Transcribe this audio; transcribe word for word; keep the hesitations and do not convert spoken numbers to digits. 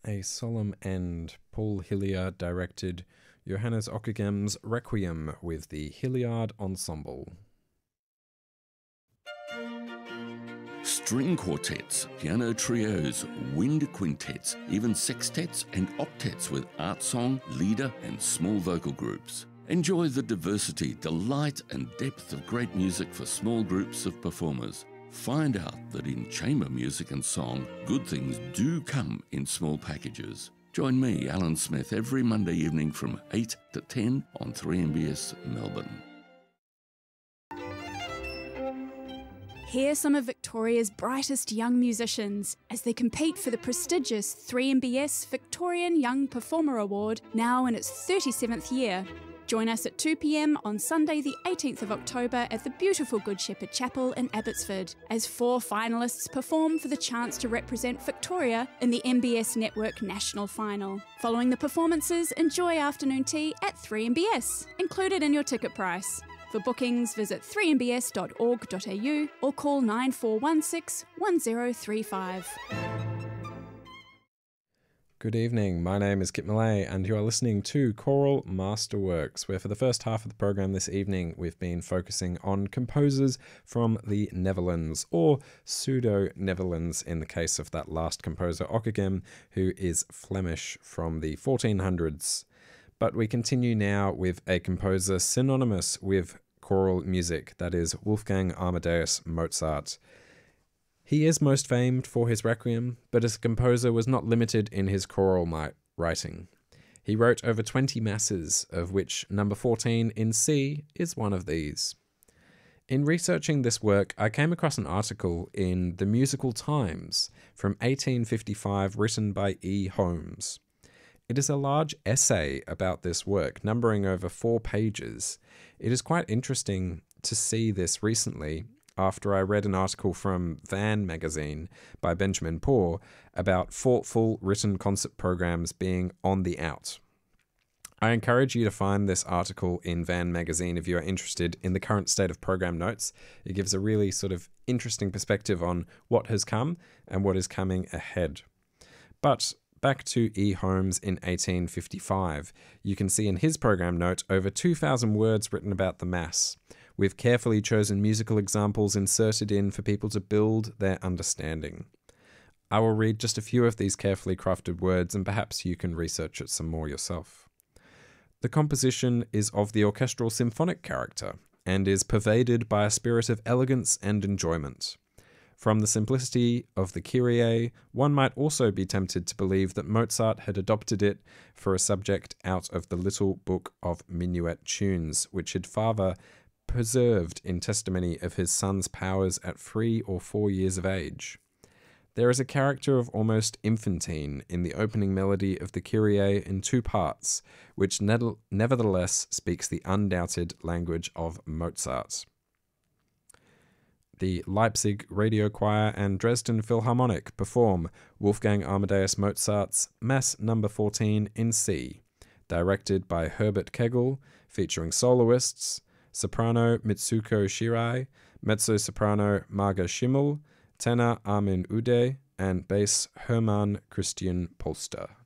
A solemn end. Paul Hilliard directed Johannes Okkegem's Requiem with the Hilliard Ensemble. String quartets, piano trios, wind quintets, even sextets and octets with art song, leader and small vocal groups. Enjoy the diversity, delight and depth of great music for small groups of performers. Find out that in chamber music and song, good things do come in small packages. Join me, Alan Smith, every Monday evening from eight to ten on three M B S Melbourne. Hear some of Victoria's brightest young musicians as they compete for the prestigious three M B S Victorian Young Performer Award, now in its thirty-seventh year. Join us at two p m on Sunday the eighteenth of October at the beautiful Good Shepherd Chapel in Abbotsford, as four finalists perform for the chance to represent Victoria in the M B S Network National Final. Following the performances, enjoy afternoon tea at three M B S, included in your ticket price. For bookings, visit three m b s dot org dot a u or call nine four one six, one zero three five. Good evening, my name is Kit Millay and you are listening to Choral Masterworks, where for the first half of the program this evening we've been focusing on composers from the Netherlands, or pseudo-Netherlands in the case of that last composer Ockeghem, who is Flemish from the fourteen hundreds. But we continue now with a composer synonymous with choral music, that is Wolfgang Amadeus Mozart. He is most famed for his Requiem, but as a composer was not limited in his choral writing. He wrote over twenty masses, of which number fourteen in C is one of these. In researching this work, I came across an article in The Musical Times from eighteen fifty-five written by E. Holmes. It is a large essay about this work, numbering over four pages. It is quite interesting to see this recently, after I read an article from Van magazine by Benjamin Poore about thoughtful written concert programs being on the out. I encourage you to find this article in Van magazine if you are interested in the current state of program notes. It gives a really sort of interesting perspective on what has come and what is coming ahead. But back to E. Holmes in eighteen fifty-five. You can see in his program note over two thousand words written about the Mass, with carefully chosen musical examples inserted in for people to build their understanding. I will read just a few of these carefully crafted words and perhaps you can research it some more yourself. The composition is of the orchestral symphonic character and is pervaded by a spirit of elegance and enjoyment. From the simplicity of the Kyrie, one might also be tempted to believe that Mozart had adopted it for a subject out of the little book of minuet tunes, which his father preserved in testimony of his son's powers at three or four years of age. There is a character of almost infantine in the opening melody of the Kyrie in two parts, which ne- nevertheless speaks the undoubted language of Mozart. The Leipzig Radio Choir and Dresden Philharmonic perform Wolfgang Amadeus Mozart's Mass number fourteen in C, directed by Herbert Kegel, featuring soloists, soprano Mitsuko Shirai, mezzo-soprano Marga Schimmel, tenor Armin Ude, and bass Hermann Christian Polster.